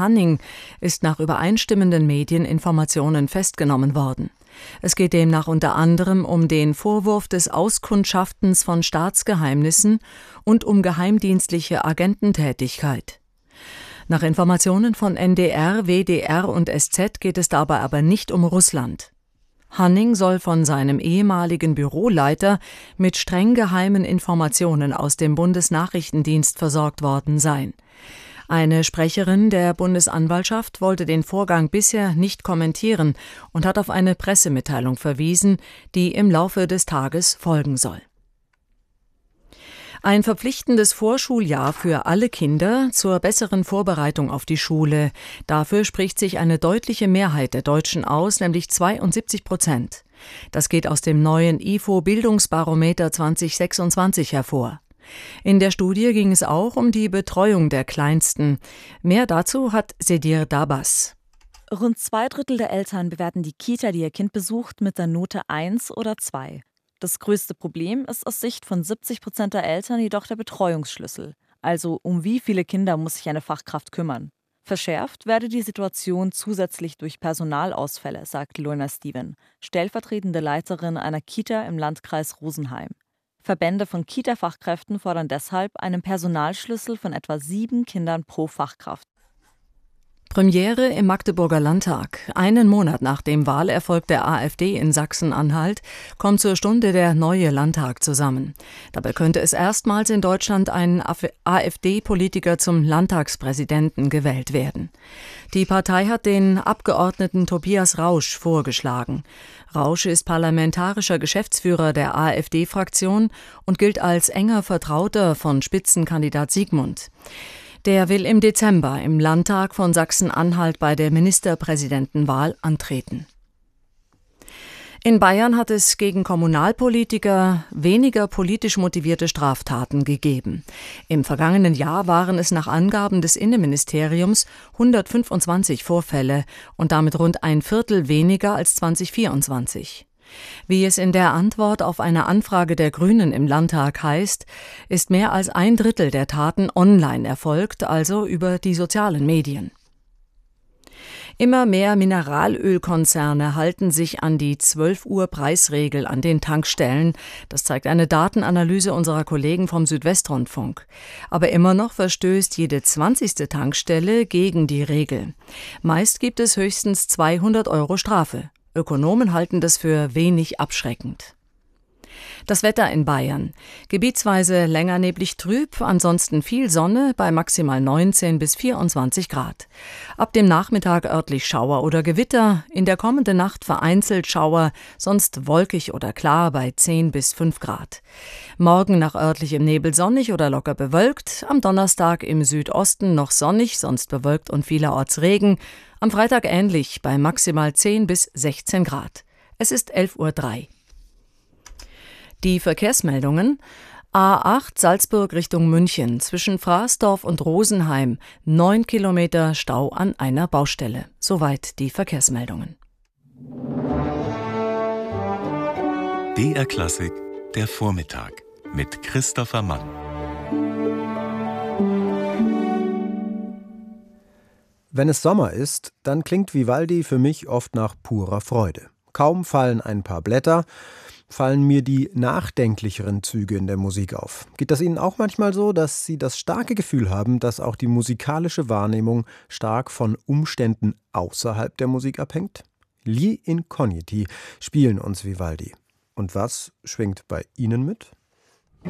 Hanning ist nach übereinstimmenden Medieninformationen festgenommen worden. Es geht demnach unter anderem um den Vorwurf des Auskundschaftens von Staatsgeheimnissen und um geheimdienstliche Agententätigkeit. Nach Informationen von NDR, WDR und SZ geht es dabei aber nicht um Russland. Hanning soll von seinem ehemaligen Büroleiter mit streng geheimen Informationen aus dem Bundesnachrichtendienst versorgt worden sein. Eine Sprecherin der Bundesanwaltschaft wollte den Vorgang bisher nicht kommentieren und hat auf eine Pressemitteilung verwiesen, die im Laufe des Tages folgen soll. Ein verpflichtendes Vorschuljahr für alle Kinder zur besseren Vorbereitung auf die Schule. Dafür spricht sich eine deutliche Mehrheit der Deutschen aus, nämlich 72%. Das geht aus dem neuen IFO-Bildungsbarometer 2026 hervor. In der Studie ging es auch um die Betreuung der Kleinsten. Mehr dazu hat Sedir Dabas. Rund 2/3 der Eltern bewerten die Kita, die ihr Kind besucht, mit der Note 1 oder 2. Das größte Problem ist aus Sicht von 70% der Eltern jedoch der Betreuungsschlüssel. Also um wie viele Kinder muss sich eine Fachkraft kümmern? Verschärft werde die Situation zusätzlich durch Personalausfälle, sagt Lorna Steven, stellvertretende Leiterin einer Kita im Landkreis Rosenheim. Verbände von Kita-Fachkräften fordern deshalb einen Personalschlüssel von etwa 7 Kindern pro Fachkraft. Premiere im Magdeburger Landtag. Einen Monat nach dem Wahlerfolg der AfD in Sachsen-Anhalt kommt zur Stunde der neue Landtag zusammen. Dabei könnte es erstmals in Deutschland ein AfD-Politiker zum Landtagspräsidenten gewählt werden. Die Partei hat den Abgeordneten Tobias Rausch vorgeschlagen. Rausch ist parlamentarischer Geschäftsführer der AfD-Fraktion und gilt als enger Vertrauter von Spitzenkandidat Sigmund. Der will im Dezember im Landtag von Sachsen-Anhalt bei der Ministerpräsidentenwahl antreten. In Bayern hat es gegen Kommunalpolitiker weniger politisch motivierte Straftaten gegeben. Im vergangenen Jahr waren es nach Angaben des Innenministeriums 125 Vorfälle und damit rund ein Viertel weniger als 2024. Wie es in der Antwort auf eine Anfrage der Grünen im Landtag heißt, ist mehr als 1/3 der Taten online erfolgt, also über die sozialen Medien. Immer mehr Mineralölkonzerne halten sich an die 12-Uhr-Preisregel an den Tankstellen. Das zeigt eine Datenanalyse unserer Kollegen vom Südwestrundfunk. Aber immer noch verstößt jede 20. Tankstelle gegen die Regel. Meist gibt es höchstens 200 € Strafe. Ökonomen halten das für wenig abschreckend. Das Wetter in Bayern. Gebietsweise länger neblig trüb, ansonsten viel Sonne bei maximal 19 bis 24 Grad. Ab dem Nachmittag örtlich Schauer oder Gewitter, in der kommenden Nacht vereinzelt Schauer, sonst wolkig oder klar bei 10 bis 5 Grad. Morgen nach örtlichem Nebel sonnig oder locker bewölkt, am Donnerstag im Südosten noch sonnig, sonst bewölkt und vielerorts Regen, am Freitag ähnlich bei maximal 10 bis 16 Grad. Es ist 11:03 Uhr. Die Verkehrsmeldungen: A8 Salzburg Richtung München zwischen Fraßdorf und Rosenheim 9 Kilometer Stau an einer Baustelle. Soweit die Verkehrsmeldungen. BR Klassik, der Vormittag mit Christopher Mann. Wenn es Sommer ist, dann klingt Vivaldi für mich oft nach purer Freude. Kaum fallen ein paar Blätter, fallen mir die nachdenklicheren Züge in der Musik auf. Geht das Ihnen auch manchmal so, dass Sie das starke Gefühl haben, dass auch die musikalische Wahrnehmung stark von Umständen außerhalb der Musik abhängt? Li Incogniti spielen uns Vivaldi. Und was schwingt bei Ihnen mit?